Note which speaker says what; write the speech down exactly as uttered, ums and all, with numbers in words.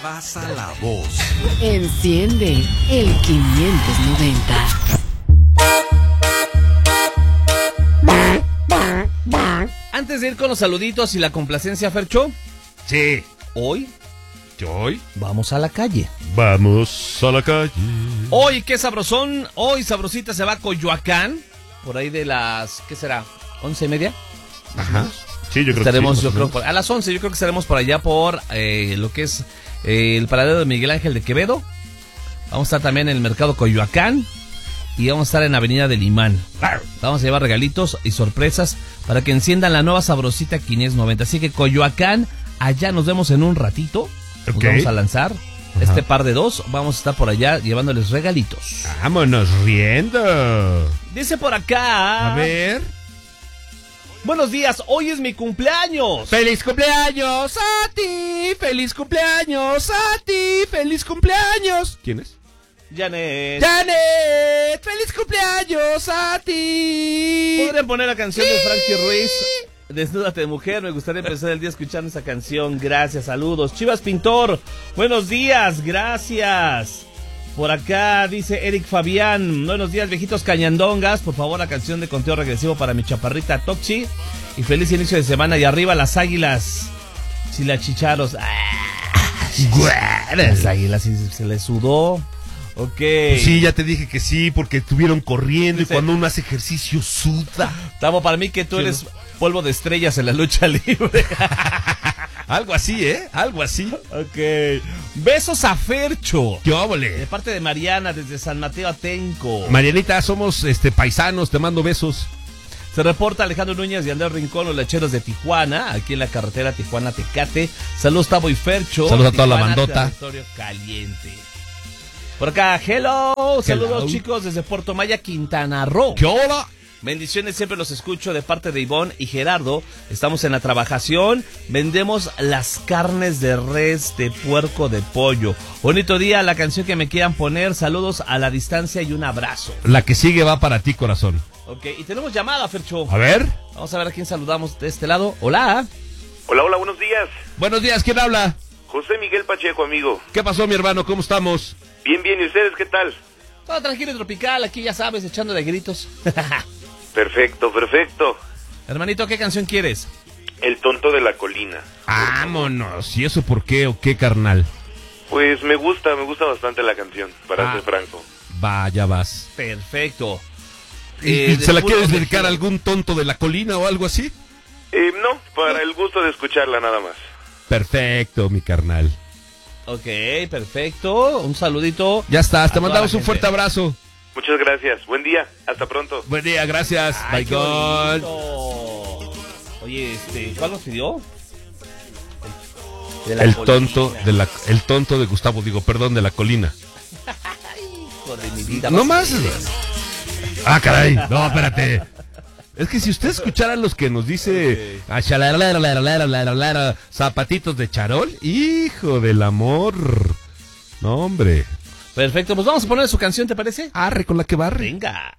Speaker 1: pasa la voz.
Speaker 2: Enciende el quinientos noventa.
Speaker 3: Antes de ir con los saluditos y la complacencia, Fercho.
Speaker 1: Sí.
Speaker 3: Hoy.
Speaker 1: Hoy.
Speaker 3: Vamos a la calle.
Speaker 1: Vamos a la calle.
Speaker 3: Hoy, qué sabrosón. Hoy, sabrosita, se va a Coyoacán. Por ahí de las, ¿qué será? ¿Once y media?
Speaker 1: Ajá. Sí, yo creo
Speaker 3: estaremos,
Speaker 1: que sí.
Speaker 3: yo creo, por, a las once, yo creo que estaremos por allá por eh, lo que es eh, el paradero de Miguel Ángel de Quevedo. Vamos a estar también en el mercado Coyoacán. Y vamos a estar en Avenida del Imán. Vamos a llevar regalitos y sorpresas para que enciendan la nueva sabrosita quinientos noventa. Así que Coyoacán, allá nos vemos en un ratito. Nos
Speaker 1: Ok.
Speaker 3: vamos a lanzar.
Speaker 1: Ajá.
Speaker 3: Este par de dos, vamos a estar por allá llevándoles regalitos.
Speaker 1: Vámonos riendo.
Speaker 3: Dice por acá.
Speaker 1: A ver.
Speaker 3: Buenos días, hoy es mi cumpleaños.
Speaker 1: ¡Feliz cumpleaños a ti! ¡Feliz cumpleaños a ti! ¡Feliz cumpleaños! ¿Quién es?
Speaker 3: Janet.
Speaker 1: ¡Janet! ¡Feliz cumpleaños a ti!
Speaker 3: ¿Podrían poner la canción de Frankie Ruiz? Desnúdate de mujer, me gustaría empezar el día escuchando esa canción. Gracias, saludos. Chivas Pintor, buenos días, gracias. Por acá dice Eric Fabián, buenos días viejitos cañandongas, por favor la canción de conteo regresivo para mi chaparrita Toxi. Y feliz inicio de semana y arriba las águilas chilachicharos. Ah, las águilas se, se les sudó. Ok.
Speaker 1: Pues sí, ya te dije que sí, porque estuvieron corriendo
Speaker 3: Dice,
Speaker 1: y cuando uno hace ejercicio suda.
Speaker 3: Tamo, para mí que tú eres polvo de estrellas en la lucha libre.
Speaker 1: Algo así, ¿eh? Algo así.
Speaker 3: Ok. Besos a Fercho.
Speaker 1: ¡Qué
Speaker 3: De
Speaker 1: óvole!
Speaker 3: parte de Mariana, desde San Mateo Atenco.
Speaker 1: Marianita, somos este paisanos, te mando besos.
Speaker 3: Se reporta Alejandro Núñez y Andrés Rincón, los lecheros de Tijuana, aquí en la carretera Tijuana-Tecate. Saludos, Tavo y Fercho.
Speaker 1: Saludos a toda la
Speaker 3: Tijuana,
Speaker 1: bandota.
Speaker 3: Territorio caliente. Por acá, hello. Saludos, chicos, desde Puerto Maya, Quintana Roo.
Speaker 1: ¡Qué hola!
Speaker 3: Bendiciones, siempre los escucho de parte de Ivonne y Gerardo. Estamos en la trabajación. Vendemos las carnes de res, de puerco, de pollo. Bonito día, la canción que me quieran poner. Saludos a la distancia y un abrazo.
Speaker 1: La que sigue va para ti, corazón.
Speaker 3: Ok, y tenemos llamada, Fercho.
Speaker 1: A ver.
Speaker 3: Vamos a ver a quién saludamos de este lado. Hola.
Speaker 4: Hola, hola, buenos días.
Speaker 1: Buenos días, ¿quién habla?
Speaker 4: José Miguel Pacheco, amigo.
Speaker 1: ¿Qué pasó, mi hermano? ¿Cómo estamos?
Speaker 4: Bien, bien, ¿y ustedes qué tal?
Speaker 3: Todo tranquilo y tropical, aquí ya sabes, echando de gritos.
Speaker 4: Perfecto, perfecto.
Speaker 3: Hermanito, ¿qué canción quieres?
Speaker 4: El tonto de la colina.
Speaker 1: Vámonos. ¿Y eso por qué o qué, carnal?
Speaker 4: Pues me gusta, me gusta bastante la canción, para
Speaker 1: Ah.
Speaker 4: ser franco.
Speaker 1: Va, ya vas.
Speaker 3: Perfecto.
Speaker 1: ¿Y,
Speaker 3: Eh,
Speaker 1: y
Speaker 3: de
Speaker 1: se la
Speaker 3: puro
Speaker 1: quieres
Speaker 3: de-
Speaker 1: dedicar a algún tonto de la colina o algo así?
Speaker 4: Eh, no, para el gusto de escucharla nada más.
Speaker 1: Perfecto, mi carnal.
Speaker 3: Ok, perfecto. Un saludito.
Speaker 1: Ya estás, te
Speaker 3: a toda
Speaker 1: mandamos
Speaker 3: la
Speaker 1: un
Speaker 3: gente.
Speaker 1: fuerte abrazo.
Speaker 4: Muchas gracias, buen día, hasta pronto.
Speaker 1: Buen día, gracias.
Speaker 3: Ay,
Speaker 1: Bye,
Speaker 3: qué
Speaker 1: God.
Speaker 3: bonito. Oye, este, ¿cuál nos pidió? De la
Speaker 1: El
Speaker 3: colina.
Speaker 1: tonto de la, el tonto de Gustavo, digo, perdón, de la colina.
Speaker 3: Hijo de mi vida.
Speaker 1: No
Speaker 3: vas a
Speaker 1: más.
Speaker 3: ver.
Speaker 1: Ah, caray. No, espérate. Es que si ustedes escucharan los que nos dice
Speaker 3: Ok.
Speaker 1: "Achalarararararararara", zapatitos de charol, hijo del amor. No, hombre.
Speaker 3: Perfecto, pues vamos a poner su canción, ¿te parece?
Speaker 1: Arre con la que barre.
Speaker 3: Venga.